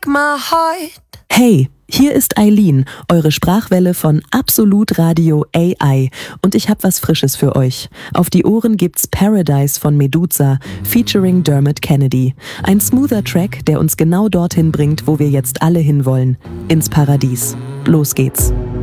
break my heart. Hey, hier ist Eileen, eure Sprachwelle von Absolut Radio AI und ich hab was Frisches für euch. Auf die Ohren gibt's Paradise von Meduza, featuring Dermot Kennedy. Ein smoother Track, der uns genau dorthin bringt, wo wir jetzt alle hinwollen. Ins Paradies. Los geht's.